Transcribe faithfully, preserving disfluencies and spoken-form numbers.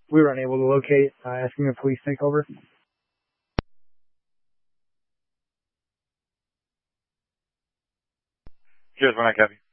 we were unable to locate, uh, asking the police to take over. Cheers, Mike. Happy.